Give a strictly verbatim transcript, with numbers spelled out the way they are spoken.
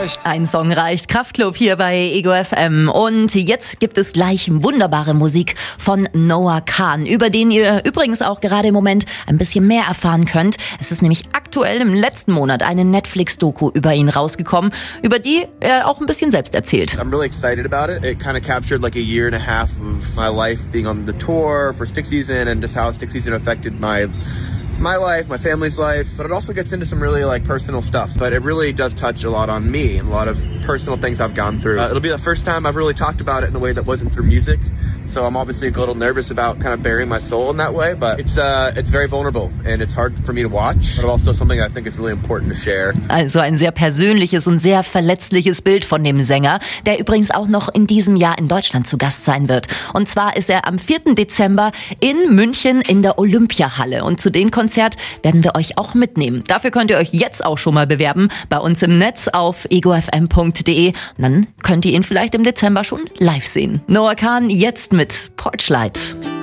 reicht. Ein Song reicht. Kraftklub hier bei Ego F M. Und jetzt gibt es gleich wunderbare Musik von Noah Kahan, über den ihr übrigens auch gerade im Moment ein bisschen mehr erfahren könnt. Es ist nämlich aktuell im letzten Monat eine Netflix-Doku über ihn rausgekommen, über die er auch ein bisschen selbst erzählt. I'm really excited about it. It kind of captured like a year and a half of my life being on the tour for Stick Season and just how Stick Season affected my my life, my family's life, but it also gets into some really like personal stuff. But it really does touch a lot on me and a lot of personal things I've gone through. Uh, it'll be the first time I've really talked about it in a way that wasn't through music. So I'm obviously a little nervous about kind of burying my soul in that way, but it's uh it's very vulnerable and it's hard for me to watch, but also something I think is really important to share. Also ein sehr persönliches und sehr verletzliches Bild von dem Sänger, der übrigens auch noch in diesem Jahr in Deutschland zu Gast sein wird. Und zwar ist er am vierten Dezember in München in der Olympiahalle und zu dem Konzert werden wir euch auch mitnehmen. Dafür könnt ihr euch jetzt auch schon mal bewerben bei uns im Netz auf ego f m punkt d e und dann könnt ihr ihn vielleicht im Dezember schon live sehen. Noah Kahan jetzt mit Porchlight.